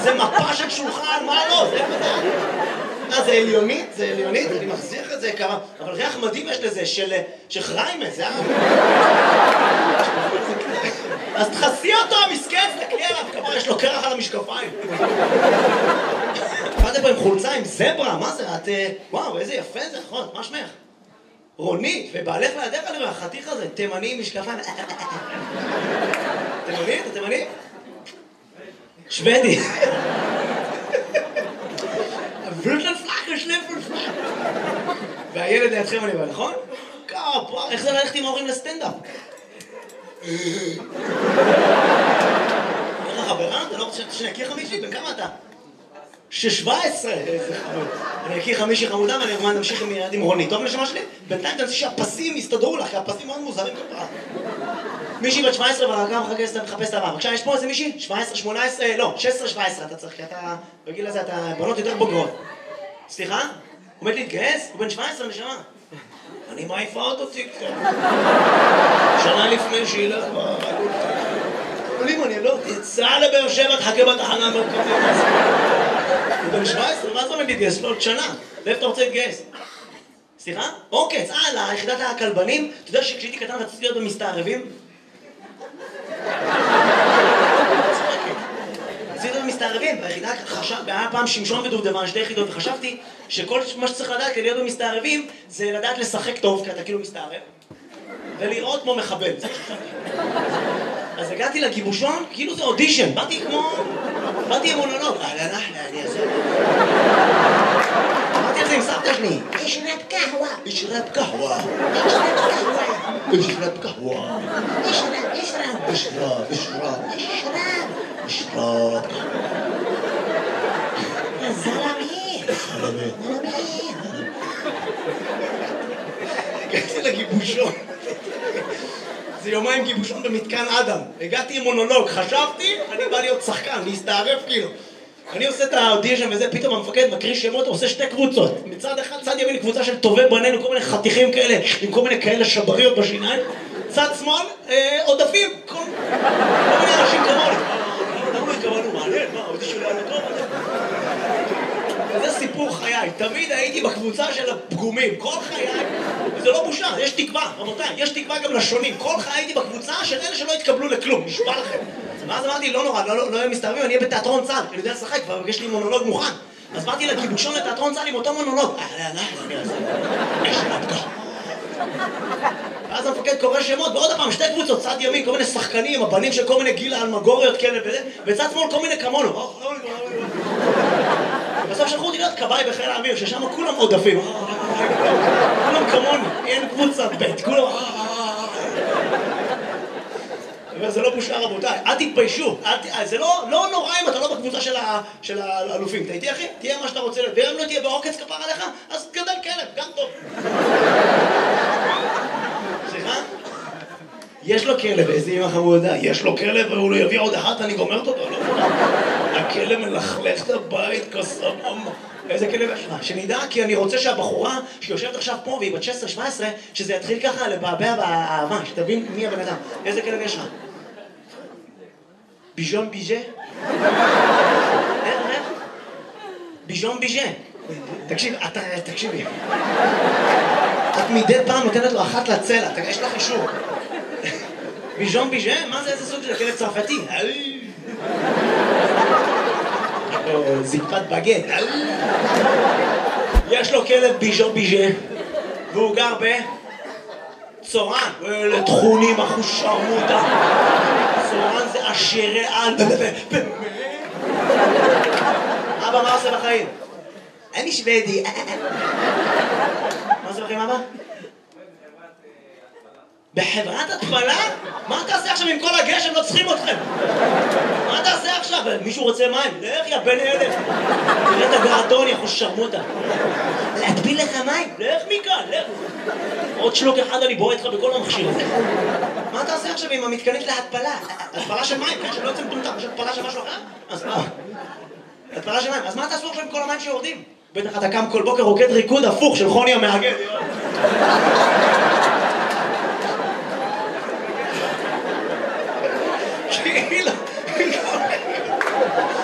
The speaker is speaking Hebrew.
זה מפה של שולחן, מה לא? זה ודאי. זה עליונית, זה עליונית, אני מחזיר את זה כמה, אבל ריח מדהים יש לזה, של חריימה, זה אז תחסי אותו, המסכן, תסתכלי עליו, כמה יש לו קרח על המשקפיים. באתם פה עם חולצה עם זברה, מה זה? את... וואו, איזה יפה זה, נכון, מה שמך? רונית, ובעלך לידך אני רואה, החתיך הזה, תימני עם משקפיים. תימני? אתה תימני? שוודי. והילד לידכם אני בא, נכון? איך זה ללכת עם ההורים לסטנדאפ? איך החברה? אתה לא רוצה שאני אכיר חמישי? בן כמה אתה? 17! איזה חמוד. אני אכיר חמישי חמודה ואני אמרמן נמשיך עם ילד עם רונית. טוב לשמה שלי? בינתיים תנסי שהפסים יסתדרו לך, כי הפסים מאוד מוזרים כל פעם. מישהי בת 17 והרגע מחפש את הבא. בבקשה, יש פה איזה מישהי? 17, 18, לא, 16, 17 אתה צריך, כי אתה, בגיל הזה אתה בנות יותר בוגרות. סליחה? הוא עומד להתגייס? הוא בן 17 נשמה. אני מעיפה אותו טיקטוק. שנה לפני שילך ברגות. אבל אם אני לא תצא לבאר שבע, תחכה בתחנה המרכזית. הוא בן 17, מה זה עומד להתגייס? לא, עוד שנה. ואיפה אתה רוצה להתגייס? סליחה? אוקיי, ליחידת הכלבנים. אתה יודע שכשהייתי קטן רציתי להיות במסתערבים? רציתי להיות במסתערבים, והיחידה היה פעם שמשון ודובדבן, 2 יחידות, וחשבתי שכל מה שצריך לדעת כדי להיות במסתערבים זה לדעת לשחק טוב, כי אתה כאילו מסתערב, ולראות כמו מחבל. אז הגעתי לגיבושון, כאילו זה אודישן, באתי עם מונולוג. אני אעשה. אמרתי על זה עם סבתא שלי. אשרב קהווה. אשרב קהווה. אשרב קהווה. אשרב. זלמי. הגעתי לגיבושון. זה יומיים גיבושון במתקן אדם. הגעתי עם מונולוג, חשבתי, אני בא להיות שחקן, להסתערף כאילו. אני עושה את האודישן וזה, פתאום המפקד מקריא שמות, עושה 2 קבוצות. מצד אחד, צד ימין קבוצה של טובי בנינו, כל מיני חתיכים כאלה, עם כל מיני כאלה שבריות בשיניים. צד שמאל, עודפים, כל מיני אנשים כמוני. למה התכוונו, מעניין, מה, האודישן לא היה טוב? וזה סיפור חיי, תמיד הייתי בקבוצה של הפגומים, כל חיי, וזה לא בושה, יש תקווה, רבותיי, יש תקווה גם לשונים, כל חיי הייתי בקבוצה של אלה שלא התקבלו לכלום, נשבע לכם. ואז אמרתי, לא נורא, לא יהיה מסתערבים, אני אהיה בתיאטרון צה"ל, אני יודע לשחק, כבר יש לי מונולוג מוכן. אז באתי לגיבושון לתיאטרון צה"ל עם אותו מונולוג. ואז המפקד קורא שמות, ועוד הפעם 2 קבוצות, צד ימין, כל מיני שחקנים, הבנים של כל מיני גילה אלמגוריות כאלה וזה, וצד שמאל כל מיני כמונו. בסוף שלחו אותי להיות כבאי בחיל האוויר, ששם כולם עודפים. כולם כמוני, אין קבוצה ב', כולם... וזה לא בושה רבותיי, אל תתביישו, זה לא נורא אם אתה לא בקבוצה של האלופים. אתה איתי אחי? תהיה מה שאתה רוצה להיות, ואם לא תהיה בעוקץ כפר עליך, אז גדל כלב, גם טוב. סליחה? יש לו כלב, איזה אמא חמודה, יש לו כלב והוא לא יביא עוד אחת, אני גומרת אותו, לא? הכלב מלכלך את הבית כסבבה. איזה כלב יש לך? שנדע, כי אני רוצה שהבחורה שיושבת עכשיו פה והיא בת 16-17, שזה יתחיל ככה לבעבע באהבה, שתבין מי הבן אדם. איזה כלב יש לך? ביז'ון ביז'ה? איך? ביז'ון ביז'ה. תקשיבי. את מדי פעם נותנת לו אחת לצלע, יש לך אישור. ביז'ון ביז'ה? מה זה איזה סוג של כלב צרפתי? זקפת בגט. יש לו כלב ביז'ון ביז'ה והוא גר בצורן. לתכונים אחוש שרמוטה. צורן זה עשירי על. אבא, מה עושה בחיים? אני שוודי. מה עושה בחיים אבא? בחברת התפלה? מה תעשה עכשיו עם כל הגשם? לא צריכים אתכם. מה תעשה עכשיו? מישהו רוצה מים? לך יא בן 1000. תראה את הגרדון, יא חוש שרמוטה. להטביל לך מים? לך מכאן, לך. עוד שלוק אחד אני בועט לך בכל המכשיר הזה. מה תעשה עכשיו עם המתקנית להתפלה? התפלה של מים, כן? שלא יוצא מטומטם, יש התפלה של משהו אחר? אז מה? התפלה של מים. אז מה תעשו עכשיו עם כל המים שיורדים? בטח אתה קם כל בוקר רוקד ריקוד הפוך של חוני המאגד.